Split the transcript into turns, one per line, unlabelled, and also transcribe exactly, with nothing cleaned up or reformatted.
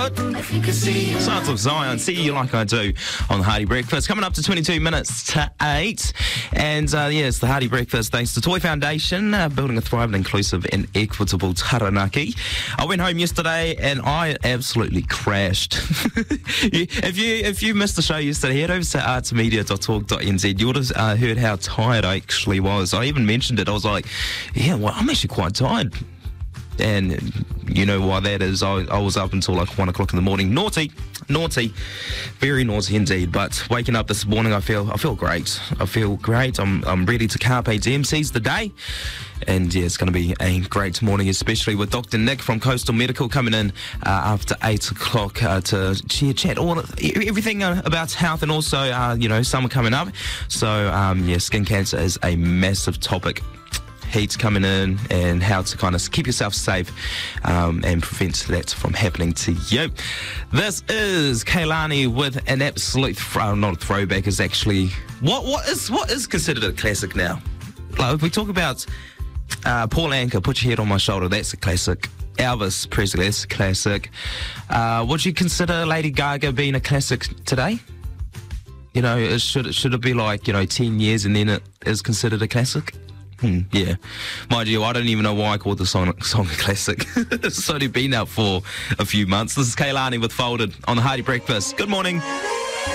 good. Sons of Zion, see you like I do on the Hearty Breakfast. Coming up to twenty-two minutes to eight. And uh, yes, the Hearty Breakfast thanks to Toy Foundation, uh, building a thriving, inclusive and equitable Taranaki. I went home yesterday and I absolutely crashed. if you if you missed the show yesterday, head over to artsmedia dot org dot n z. You would have uh, heard how tired I actually was. I even mentioned it. I was like, yeah, well, I'm actually quite tired. And you know why that is. I, I was up until like one o'clock in the morning. Naughty, naughty, very naughty indeed. But waking up this morning, I feel I feel great. I feel great. I'm I'm ready to carpe diem, seize the day. And yeah, it's going to be a great morning, especially with Doctor Nick from Coastal Medical coming in uh, after eight o'clock uh, to cheer chat all everything uh, about health, and also uh, you know, summer coming up. So um, yeah, skin cancer is a massive topic. Heat's coming in, and how to kind of keep yourself safe um, and prevent that from happening to you. This is Kehlani with an absolute throw, not a throwback, is actually what what is what is considered a classic now. Like if we talk about uh, Paul Anka, Put Your Head on My Shoulder, that's a classic. Elvis Presley, that's a classic. Uh, would you consider Lady Gaga being a classic today? You know, it should should it be like, you know, ten years and then it is considered a classic? Hmm, yeah. Mind you, I don't even know why I called the song, song a classic. It's only been out for a few months. This is Kehlani with Folded on the Hearty Breakfast. Good morning.